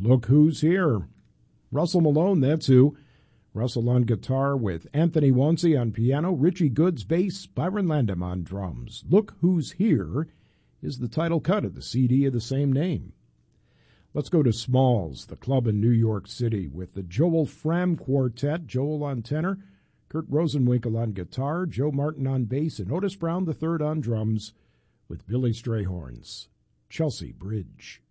Look Who's Here. Russell Malone, that's who. Russell on guitar with Anthony Wonsey on piano, Richie Goods bass, Byron Landam on drums. Look Who's Here is the title cut of the CD of the same name. Let's go to Smalls, the club in New York City, with the Joel Fram Quartet, Joel on tenor, Kurt Rosenwinkel on guitar, Joe Martin on bass, and Otis Brown III on drums, with Billy Strayhorn's Chelsea Bridge.